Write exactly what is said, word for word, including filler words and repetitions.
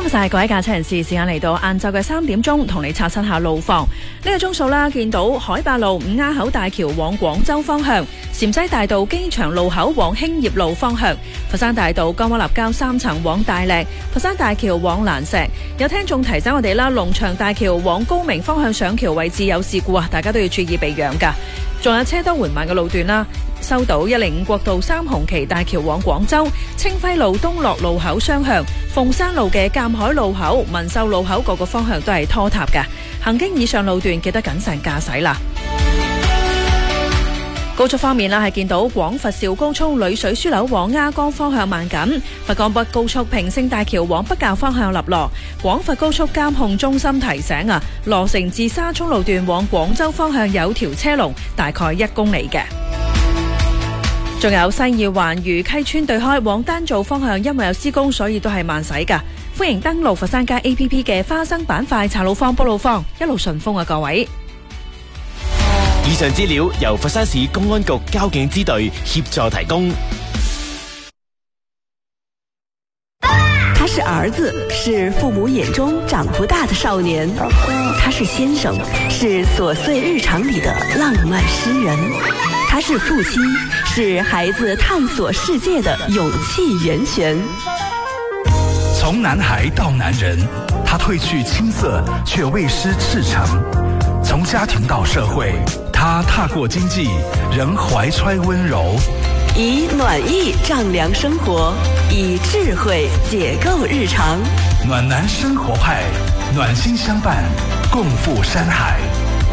多謝各位駕車人士，時間嚟到晏晝嘅三點鐘，同你刷新下路況。呢個鐘數啦，見到海八路五鴉口大橋往廣州方向，陝西大道機場路口往興業路方向，佛山大道江灣立交三層往大瀝，佛山大橋往蘭石。有聽眾提醒我哋啦，龍翔大橋往高明方向上橋位置有事故啊，大家都要注意避讓噶。仲有車多緩慢嘅路段啦，收到一零五國道三紅旗大橋往廣州，清輝路東落路口雙向，鳳山路嘅鑑海路口、文秀路口各個方向都係拖沓嘅，行經以上路段記得謹慎駕駛啦。高速方面啦，係見到廣佛肇高速裏水樞紐往鴉江方向慢緊，佛岡北高速平勝大橋往北滘方向立羅，廣佛高速監控中心提醒啊，羅城至沙涌路段往廣州方向有條車龍，大概一公里嘅。仲有西二環愉溪村對開往丹灶方向，因為有施工，所以都係慢駛噶。歡迎登錄佛山街 A P P 嘅花生板塊查路況、報路況，一路順風啊各位！ 以上資料由佛山市公安局交警支隊協助提供。 他是兒子，是父母眼中長不大的少年；他是先生，是瑣碎日常裏的浪漫詩人；他是父親，是孩子探索世界的勇氣源泉。 從男孩到男人，他褪去青澀，卻未失赤誠；從家庭到社會，他踏過經濟，仍懷揣溫柔。 以暖意丈量生活，以智慧解構日常。 暖男生活派，暖心相伴，共赴山海。